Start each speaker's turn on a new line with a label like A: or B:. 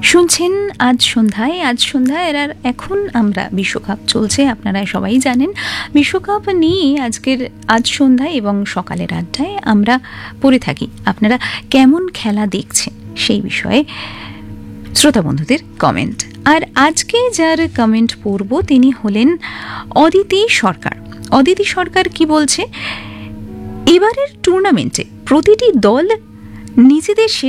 A: শুনছেন আজ সন্ধ্যায় আর এখন আমরা বিশ্বকাপ চলছে, আপনারা সবাই জানেন। বিশ্বকাপ নিয়ে আজকের আজ সন্ধ্যায় এবং সকালের আড্ডায় আমরা পড়ে থাকি আপনারা কেমন খেলা দেখছেন সেই বিষয়ে শ্রোতা বন্ধুদের কমেন্ট। আর আজকে যার কমেন্ট পড়ব তিনি হলেন অদিতি সরকার। অদিতি সরকার কি বলছে, এবারের টুর্নামেন্টে প্রতিটি দল নিজেদের